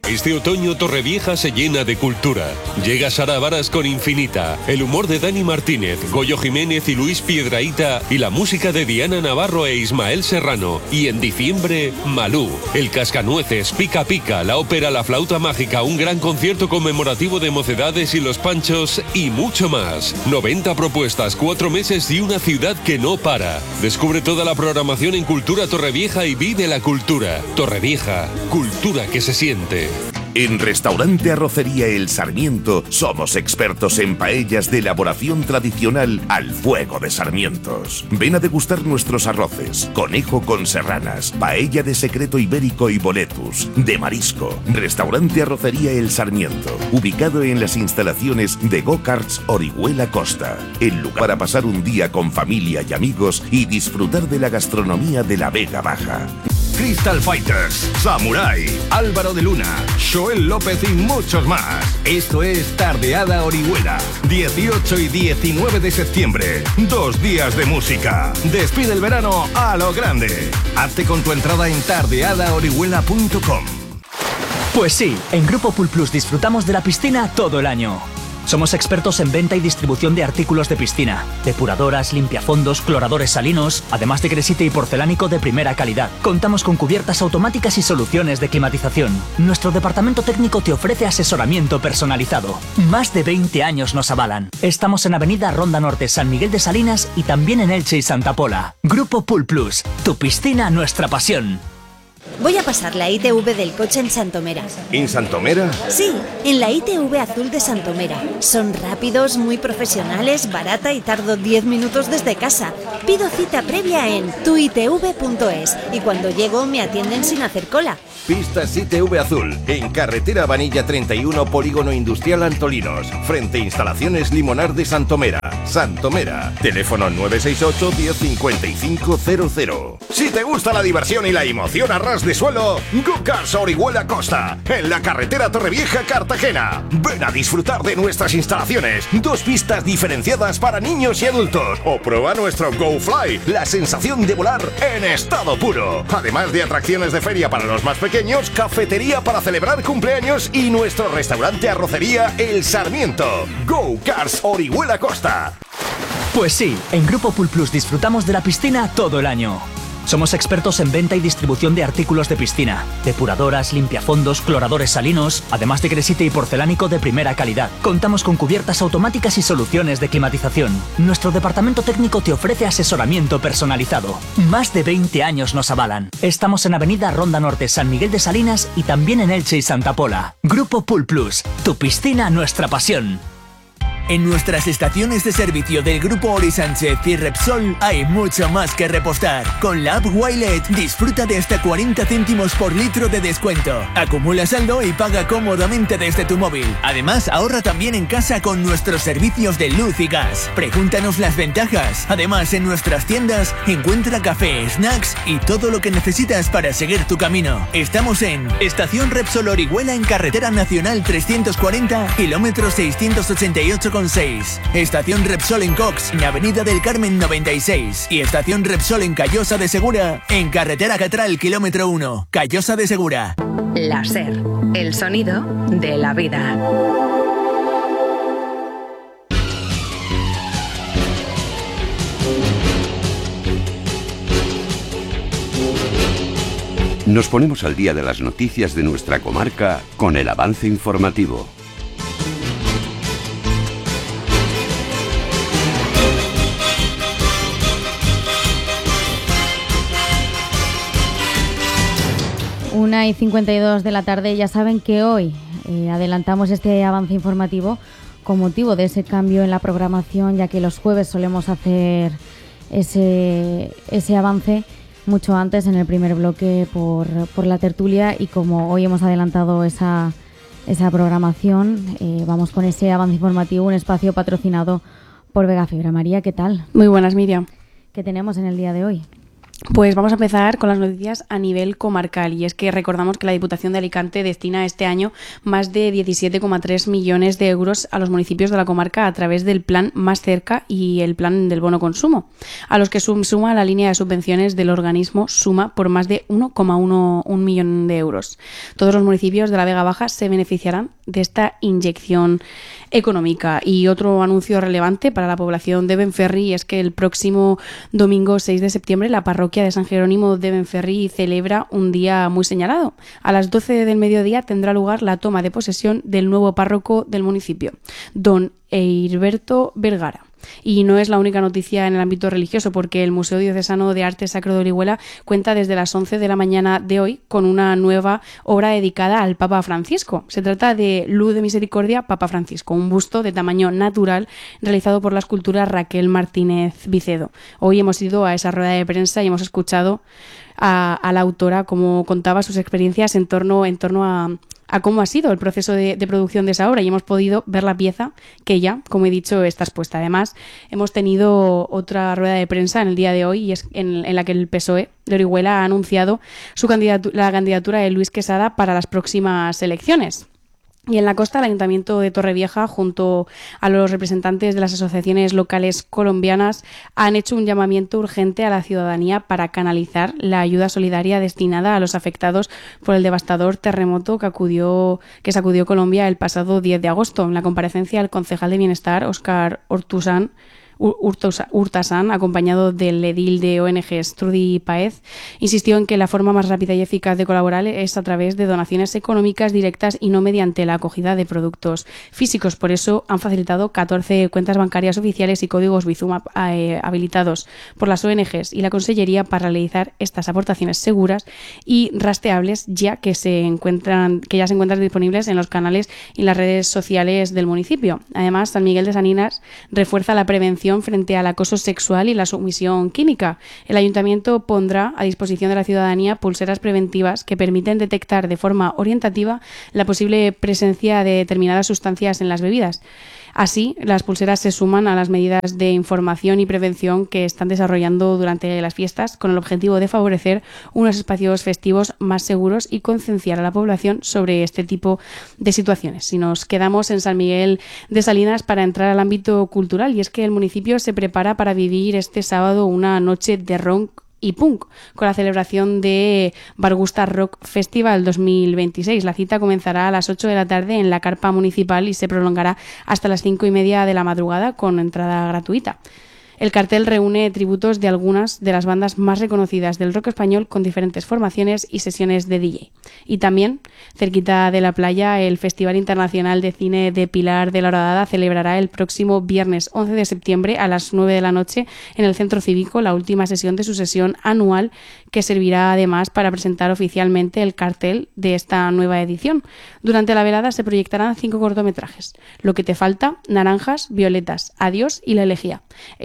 Este otoño Torrevieja se llena de cultura. Llega Sara Varas con Infinita, el humor de Dani Martínez, Goyo Jiménez y Luis Piedrahita y la música de Diana Navarro e Ismael Serrano. Y en diciembre, Malú, el Cascanueces, Pica Pica, la ópera La Flauta Mágica, un gran concierto conmemorativo de Mocedades y Los Panchos y mucho más. 90 propuestas, 4 meses y una ciudad que no para. Descubre toda la programación en Cultura Torrevieja y vive la cultura. Torrevieja, cultura que se siente. En Restaurante Arrocería El Sarmiento somos expertos en paellas de elaboración tradicional al fuego de sarmientos. Ven a degustar nuestros arroces, conejo con serranas, paella de secreto ibérico y boletus, de marisco. Restaurante Arrocería El Sarmiento, ubicado en las instalaciones de Go-Karts Orihuela Costa. El lugar para pasar un día con familia y amigos y disfrutar de la gastronomía de la Vega Baja. Crystal Fighters, Samurai, Álvaro de Luna, Joel López y muchos más. Esto es Tardeada Orihuela, 18 y 19 de septiembre. 2 días de música. Despide el verano a lo grande. Hazte con tu entrada en tardeadaorihuela.com. Pues sí, en Grupo Pool Plus disfrutamos de la piscina todo el año. Somos expertos en venta y distribución de artículos de piscina, depuradoras, limpiafondos, cloradores salinos, además de gresite y porcelánico de primera calidad. Contamos con cubiertas automáticas y soluciones de climatización. Nuestro departamento técnico te ofrece asesoramiento personalizado. Más de 20 años nos avalan. Estamos en Avenida Ronda Norte, San Miguel de Salinas y también en Elche y Santa Pola. Grupo Pool Plus, tu piscina, nuestra pasión. Voy a pasar la ITV del coche en Santomera. ¿En Santomera? Sí, en la ITV azul de Santomera. Son rápidos, muy profesionales, barata y tardo 10 minutos desde casa. Pido cita previa en tuitv.es y cuando llego me atienden sin hacer cola. Pistas ITV Azul, en carretera Vanilla 31, Polígono Industrial Antolinos, frente a Instalaciones Limonar de Santomera. Santomera, teléfono 968 1055 00. Si te gusta la diversión y la emoción a ras de suelo, Go-Karts Orihuela Costa, en la carretera Torrevieja Cartagena. Ven a disfrutar de nuestras instalaciones, 2 pistas diferenciadas para niños y adultos, o prueba nuestro Go Fly, la sensación de volar en estado puro. Además de atracciones de feria para los más pequeños, cafetería para celebrar cumpleaños y nuestro restaurante Arrocería El Sarmiento. Go-Karts Orihuela Costa. Pues sí, en Grupo Pool Plus disfrutamos de la piscina todo el año. Somos expertos en venta y distribución de artículos de piscina, depuradoras, limpiafondos, cloradores salinos, además de gresite y porcelánico de primera calidad. Contamos con cubiertas automáticas y soluciones de climatización. Nuestro departamento técnico te ofrece asesoramiento personalizado. Más de 20 años nos avalan. Estamos en Avenida Ronda Norte, San Miguel de Salinas y también en Elche y Santa Pola. Grupo Pool Plus, tu piscina, nuestra pasión. En nuestras estaciones de servicio del Grupo Ori Sánchez y Repsol hay mucho más que repostar. Con la app Wilet disfruta de hasta 40 céntimos por litro de descuento. Acumula saldo y paga cómodamente desde tu móvil. Además, ahorra también en casa con nuestros servicios de luz y gas. Pregúntanos las ventajas. Además, en nuestras tiendas encuentra café, snacks y todo lo que necesitas para seguir tu camino. Estamos en Estación Repsol Orihuela en Carretera Nacional 340, kilómetro 688,6. Estación Repsol en Cox, en Avenida del Carmen 96. Y Estación Repsol en Callosa de Segura, en Carretera Catral, kilómetro 1, Callosa de Segura. La SER, el sonido de la vida. Nos ponemos al día de las noticias de nuestra comarca con el avance informativo. Una y 52 de la tarde. Ya saben que hoy adelantamos este avance informativo con motivo de ese cambio en la programación, ya que los jueves solemos hacer ese avance mucho antes, en el primer bloque, por la tertulia, y como hoy hemos adelantado esa programación, vamos con ese avance informativo, un espacio patrocinado por Vega Fibra. María, ¿qué tal? Muy buenas, Miriam. ¿Qué tenemos en el día de hoy? Pues vamos a empezar con las noticias a nivel comarcal, y es que recordamos que la Diputación de Alicante destina este año más de 17,3 millones de euros a los municipios de la comarca a través del plan Más Cerca y el plan del bono consumo, a los que suma la línea de subvenciones del organismo Suma por más de 1,1 millón de euros. Todos los municipios de la Vega Baja se beneficiarán de esta inyección económica. Y otro anuncio relevante para la población de Benferri es que el próximo domingo 6 de septiembre la parroquia de San Jerónimo de Benferri celebra un día muy señalado. A las 12 del mediodía tendrá lugar la toma de posesión del nuevo párroco del municipio, don Eirberto Vergara. Y no es la única noticia en el ámbito religioso, porque el Museo Diocesano de Arte Sacro de Orihuela cuenta desde las 11 de la mañana de hoy con una nueva obra dedicada al Papa Francisco. Se trata de Luz de Misericordia, Papa Francisco, un busto de tamaño natural realizado por la escultora Raquel Martínez Vicedo. Hoy hemos ido a esa rueda de prensa y hemos escuchado a la autora cómo contaba sus experiencias en torno a cómo ha sido el proceso de producción de esa obra, y hemos podido ver la pieza que ya, como he dicho, está expuesta. Además, hemos tenido otra rueda de prensa en el día de hoy, y es en la que el PSOE de Orihuela ha anunciado la candidatura de Luis Quesada para las próximas elecciones. Y en la costa, el Ayuntamiento de Torrevieja, junto a los representantes de las asociaciones locales colombianas, han hecho un llamamiento urgente a la ciudadanía para canalizar la ayuda solidaria destinada a los afectados por el devastador terremoto que sacudió Colombia el pasado 10 de agosto. En la comparecencia, el concejal de Bienestar, Óscar Urtasan, acompañado del edil de ONGs Trudy Paez, insistió en que la forma más rápida y eficaz de colaborar es a través de donaciones económicas directas y no mediante la acogida de productos físicos. Por eso han facilitado 14 cuentas bancarias oficiales y códigos Bizum habilitados por las ONGs y la Consellería para realizar estas aportaciones seguras y rastreables, ya que ya se encuentran disponibles en los canales y las redes sociales del municipio. Además, San Miguel de Salinas refuerza la prevención frente al acoso sexual y la sumisión química. El Ayuntamiento pondrá a disposición de la ciudadanía pulseras preventivas que permiten detectar de forma orientativa la posible presencia de determinadas sustancias en las bebidas. Así, las pulseras se suman a las medidas de información y prevención que están desarrollando durante las fiestas, con el objetivo de favorecer unos espacios festivos más seguros y concienciar a la población sobre este tipo de situaciones. Si nos quedamos en San Miguel de Salinas para entrar al ámbito cultural, y es que el municipio se prepara para vivir este sábado una noche de rock y punk, con la celebración de Bargusta Rock Festival 2026. La cita comenzará a las 8 de la tarde en la carpa municipal y se prolongará hasta las 5:30 de la madrugada con entrada gratuita. El cartel reúne tributos de algunas de las bandas más reconocidas del rock español, con diferentes formaciones y sesiones de DJ. Y también, cerquita de la playa, el Festival Internacional de Cine de Pilar de la Horadada celebrará el próximo viernes 11 de septiembre a las 9 de la noche en el Centro Cívico la última sesión de su sesión anual, que servirá además para presentar oficialmente el cartel de esta nueva edición. Durante la velada se proyectarán 5 cortometrajes: Lo que te falta, Naranjas, Violetas, Adiós y La elegida.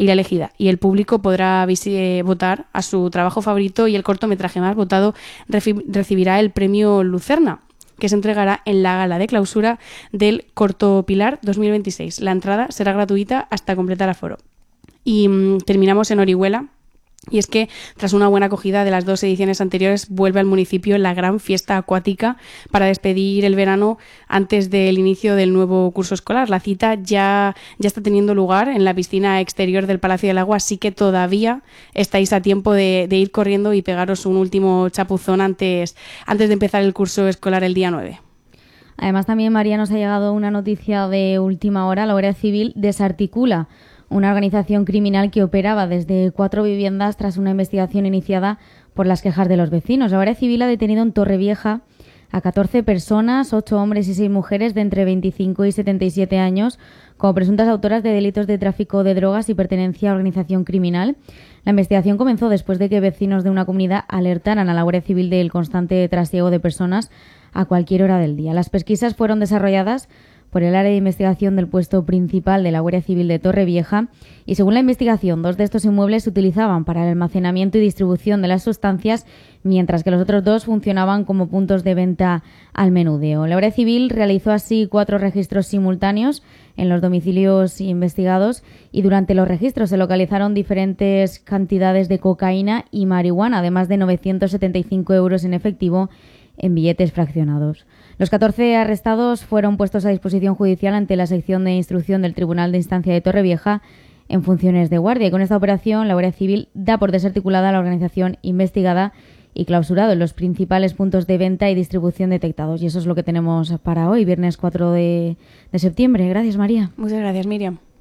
Y el público podrá votar a su trabajo favorito, y el cortometraje más votado recibirá el premio Lucerna, que se entregará en la gala de clausura del Corto Pilar 2026. La entrada será gratuita hasta completar aforo. Y terminamos en Orihuela. Y es que, tras una buena acogida de las 2 ediciones anteriores, vuelve al municipio la gran fiesta acuática para despedir el verano antes del inicio del nuevo curso escolar. La cita ya está teniendo lugar en la piscina exterior del Palacio del Agua, así que todavía estáis a tiempo de ir corriendo y pegaros un último chapuzón antes de empezar el curso escolar el día 9. Además, también, María, nos ha llegado una noticia de última hora. La Guardia Civil desarticula una organización criminal que operaba desde 4 viviendas tras una investigación iniciada por las quejas de los vecinos. La Guardia Civil ha detenido en Torrevieja a 14 personas, 8 hombres y 6 mujeres de entre 25 y 77 años, como presuntas autoras de delitos de tráfico de drogas y pertenencia a organización criminal. La investigación comenzó después de que vecinos de una comunidad alertaran a la Guardia Civil del constante trasiego de personas a cualquier hora del día. Las pesquisas fueron desarrolladas por el área de investigación del puesto principal de la Guardia Civil de Torrevieja y según la investigación, 2 de estos inmuebles se utilizaban para el almacenamiento y distribución de las sustancias, mientras que los otros 2 funcionaban como puntos de venta al menudeo. La Guardia Civil realizó así 4 registros simultáneos en los domicilios investigados y durante los registros se localizaron diferentes cantidades de cocaína y marihuana, además de 975 euros en efectivo en billetes fraccionados. Los 14 arrestados fueron puestos a disposición judicial ante la sección de instrucción del Tribunal de Instancia de Torrevieja en funciones de guardia. Y con esta operación, la Guardia Civil da por desarticulada la organización investigada y clausurado en los principales puntos de venta y distribución detectados. Y eso es lo que tenemos para hoy, viernes 4 de septiembre. Gracias, María. Muchas gracias, Miriam.